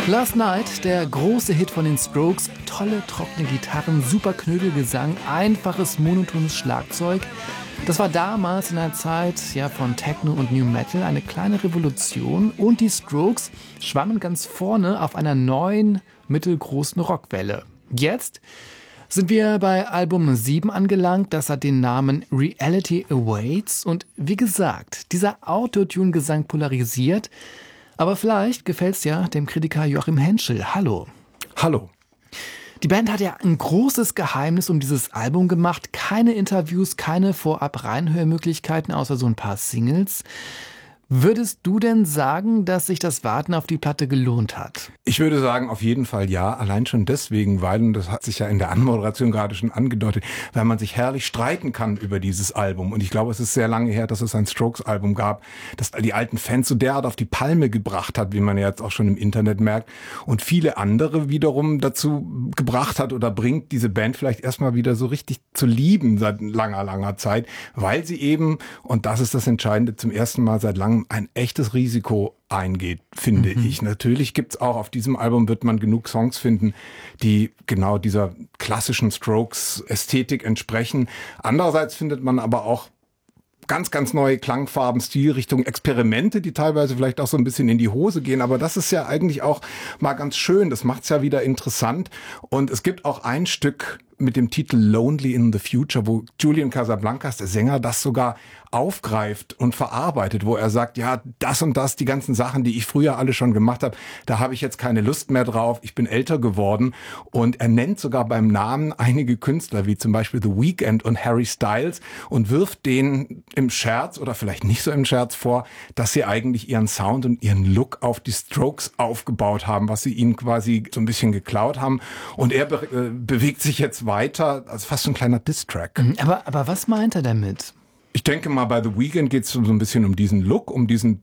Last Night, der große Hit von den Strokes, tolle trockene Gitarren, super Knödelgesang, einfaches monotones Schlagzeug. Das war damals in der Zeit von Techno und New Metal eine kleine Revolution und die Strokes schwammen ganz vorne auf einer neuen, mittelgroßen Rockwelle. Jetzt sind wir bei Album 7 angelangt, das hat den Namen Reality Awaits und wie gesagt, dieser Autotune-Gesang polarisiert, aber vielleicht gefällt's ja dem Kritiker Joachim Henschel. Hallo. Hallo. Die Band hat ja ein großes Geheimnis um dieses Album gemacht. Keine Interviews, keine Vorab-Reinhörmöglichkeiten, außer so ein paar Singles. Würdest du denn sagen, dass sich das Warten auf die Platte gelohnt hat? Ich würde sagen, auf jeden Fall ja. Allein schon deswegen, weil, und das hat sich ja in der Anmoderation gerade schon angedeutet, weil man sich herrlich streiten kann über dieses Album. Und ich glaube, es ist sehr lange her, dass es ein Strokes-Album gab, das die alten Fans so derart auf die Palme gebracht hat, wie man ja jetzt auch schon im Internet merkt. Und viele andere wiederum dazu gebracht hat oder bringt, diese Band vielleicht erstmal wieder so richtig zu lieben seit langer, langer Zeit, weil sie eben, und das ist das Entscheidende, zum ersten Mal seit langem ein echtes Risiko eingeht, finde ich. Natürlich gibt's auch, auf diesem Album wird man genug Songs finden, die genau dieser klassischen Strokes-Ästhetik entsprechen. Andererseits findet man aber auch ganz, ganz neue Klangfarben, Stilrichtungen, Experimente, die teilweise vielleicht auch so ein bisschen in die Hose gehen. Aber das ist ja eigentlich auch mal ganz schön. Das macht's ja wieder interessant. Und es gibt auch ein Stück mit dem Titel Lonely in the Future, wo Julian Casablancas, der Sänger, das sogar aufgreift und verarbeitet, wo er sagt, ja, das und das, die ganzen Sachen, die ich früher alle schon gemacht habe, da habe ich jetzt keine Lust mehr drauf, ich bin älter geworden. Und er nennt sogar beim Namen einige Künstler, wie zum Beispiel The Weeknd und Harry Styles, und wirft denen im Scherz oder vielleicht nicht so im Scherz vor, dass sie eigentlich ihren Sound und ihren Look auf die Strokes aufgebaut haben, was sie ihnen quasi so ein bisschen geklaut haben. Und er bewegt sich jetzt weiter, also fast so ein kleiner Diss-Track. Aber was meint er damit? Ich denke mal, bei The Weeknd geht es so ein bisschen um diesen Look, um diesen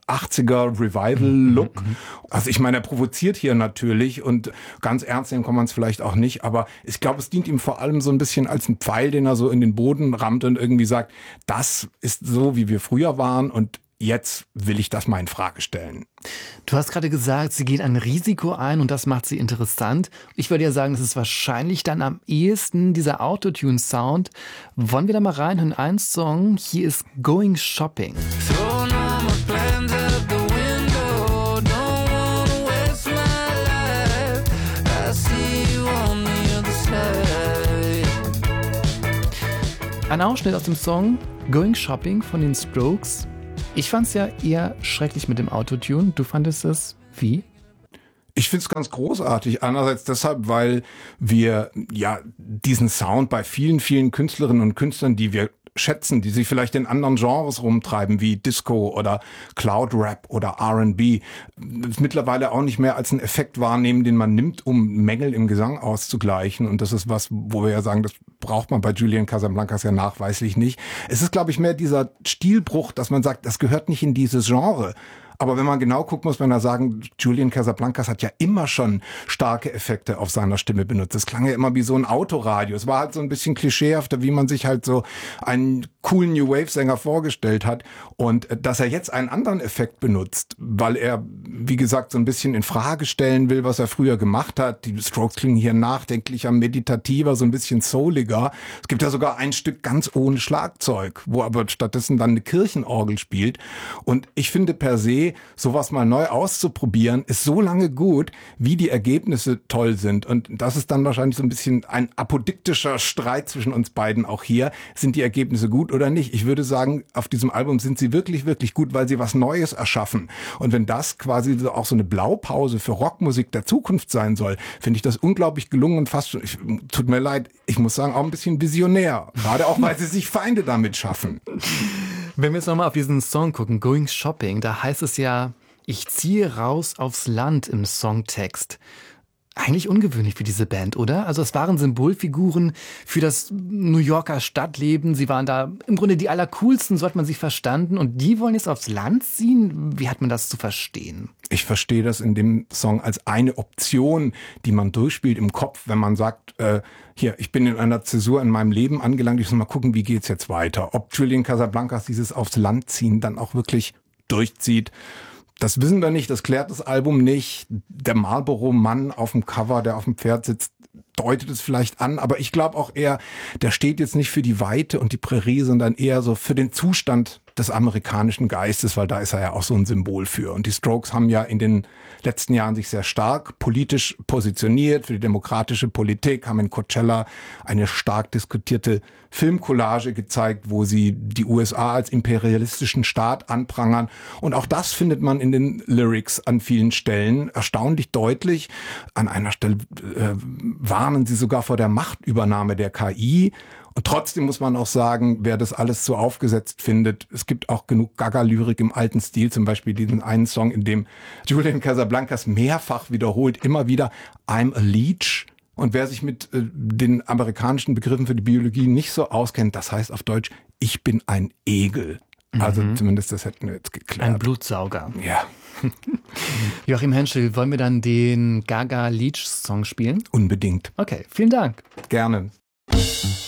80er Revival-Look. Also ich meine, er provoziert hier natürlich und ganz ernst nehmen kann man es vielleicht auch nicht, aber ich glaube, es dient ihm vor allem so ein bisschen als ein Pfeil, den er so in den Boden rammt und irgendwie sagt, das ist so, wie wir früher waren und jetzt will ich das mal in Frage stellen. Du hast gerade gesagt, sie geht ein Risiko ein und das macht sie interessant. Ich würde ja sagen, das ist wahrscheinlich dann am ehesten dieser Autotune-Sound. Wollen wir da mal reinhören? Ein Song, hier ist Going Shopping. Ein Ausschnitt aus dem Song Going Shopping von den Strokes. Ich fand's ja eher schrecklich mit dem Autotune. Du fandest es wie? Ich find's ganz großartig. Einerseits deshalb, weil wir ja diesen Sound bei vielen, vielen Künstlerinnen und Künstlern, die wir schätzen, die sich vielleicht in anderen Genres rumtreiben, wie Disco oder Cloud Rap oder R&B, mittlerweile auch nicht mehr als einen Effekt wahrnehmen, den man nimmt, um Mängel im Gesang auszugleichen. Und das ist was, wo wir ja sagen, das braucht man bei Julian Casablancas ja nachweislich nicht. Es ist, glaube ich, mehr dieser Stilbruch, dass man sagt, das gehört nicht in dieses Genre. Aber wenn man genau guckt, muss man da sagen, Julian Casablancas hat ja immer schon starke Effekte auf seiner Stimme benutzt. Es klang ja immer wie so ein Autoradio. Es war halt so ein bisschen klischeehafter, wie man sich halt so einen coolen New Wave Sänger vorgestellt hat. Und dass er jetzt einen anderen Effekt benutzt, weil er, wie gesagt, so ein bisschen in Frage stellen will, was er früher gemacht hat. Die Strokes klingen hier nachdenklicher, meditativer, so ein bisschen souliger. Es gibt ja sogar ein Stück ganz ohne Schlagzeug, wo aber stattdessen dann eine Kirchenorgel spielt. Und ich finde per se, sowas mal neu auszuprobieren, ist so lange gut, wie die Ergebnisse toll sind. Und das ist dann wahrscheinlich so ein bisschen ein apodiktischer Streit zwischen uns beiden auch hier. Sind die Ergebnisse gut oder nicht? Ich würde sagen, auf diesem Album sind sie wirklich, wirklich gut, weil sie was Neues erschaffen. Und wenn das quasi auch so eine Blaupause für Rockmusik der Zukunft sein soll, finde ich das unglaublich gelungen und fast schon, tut mir leid, ich muss sagen, auch ein bisschen visionär. Gerade auch, weil sie sich Feinde damit schaffen. Wenn wir jetzt nochmal auf diesen Song gucken, Going Shopping, da heißt es ja, ich ziehe raus aufs Land im Songtext. Eigentlich ungewöhnlich für diese Band, oder? Also es waren Symbolfiguren für das New Yorker Stadtleben. Sie waren da im Grunde die allercoolsten, so hat man sie verstanden. Und die wollen jetzt aufs Land ziehen? Wie hat man das zu verstehen? Ich verstehe das in dem Song als eine Option, die man durchspielt im Kopf, wenn man sagt, hier, ich bin in einer Zäsur in meinem Leben angelangt, ich muss mal gucken, wie geht's jetzt weiter. Ob Julian Casablancas dieses aufs Land ziehen dann auch wirklich durchzieht, Das wissen wir nicht, das klärt das Album nicht. Der Marlboro-Mann auf dem Cover, der auf dem Pferd sitzt, deutet es vielleicht an, aber ich glaube auch eher, der steht jetzt nicht für die Weite und die Prärie, sondern eher so für den Zustand des amerikanischen Geistes, weil da ist er ja auch so ein Symbol für. Und die Strokes haben ja in den letzten Jahren sich sehr stark politisch positioniert für die demokratische Politik, haben in Coachella eine stark diskutierte Filmcollage gezeigt, wo sie die USA als imperialistischen Staat anprangern. Und auch das findet man in den Lyrics an vielen Stellen erstaunlich deutlich. An einer Stelle warnen sie sogar vor der Machtübernahme der KI. Und trotzdem muss man auch sagen, wer das alles so aufgesetzt findet, es gibt auch genug Gaga-Lyrik im alten Stil, zum Beispiel diesen einen Song, in dem Julian Casablancas mehrfach wiederholt, immer wieder I'm a Leech. Und wer sich mit den amerikanischen Begriffen für die Biologie nicht so auskennt, das heißt auf Deutsch, ich bin ein Egel. Also zumindest das hätten wir jetzt geklärt. Ein Blutsauger. Ja. Joachim Henschel, wollen wir dann den Gaga-Leech-Song spielen? Unbedingt. Okay, vielen Dank. Gerne.